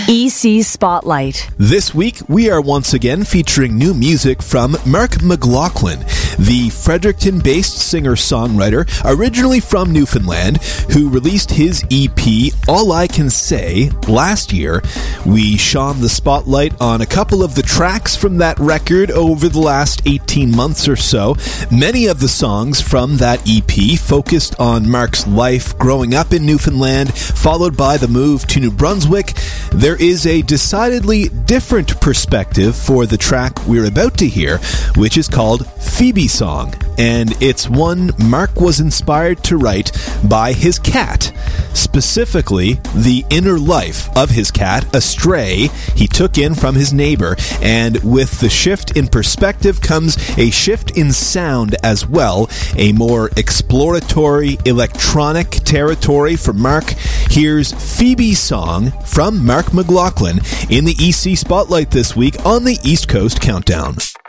EC Spotlight. This week, we are once again featuring new music from Mark McLaughlin, the Fredericton-based singer-songwriter originally from Newfoundland, who released his EP, All I Can Say, last year. We shone the spotlight on a couple of the tracks from that record over the last 18 months or so. Many of the songs from that EP focused on Mark's life growing up in Newfoundland, followed by the move to New Brunswick. There is a decidedly different perspective for the track we're about to hear, which is called Phoebe Song, and it's one Mark was inspired to write by his cat, specifically the inner life of his cat, a stray he took in from his neighbor, and with the shift in perspective comes a shift in sound as well, a more exploratory electronic territory for Mark. Here's Phoebe Song from Mark McLaughlin in the EC Spotlight this week on the East Coast Countdown.